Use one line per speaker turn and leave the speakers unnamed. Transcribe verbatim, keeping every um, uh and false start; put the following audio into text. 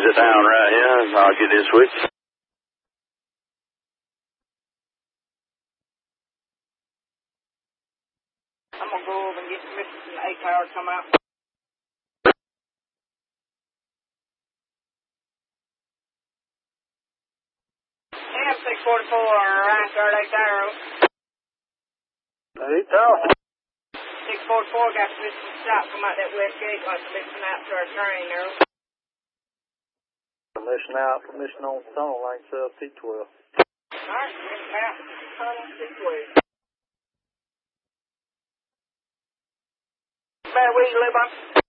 sit down right here and I'll get this switch.
I'm going to go over and get permission from the eight tower to come out. M six forty-four, right there, eight tower.
eight tower.
six forty-four got permission to stop, come out that west gate, got permission out to our train there.
Permission out, permission on tunnel line sub T twelve.
Alright, permission out, tunnel T twelve. Better where you live on?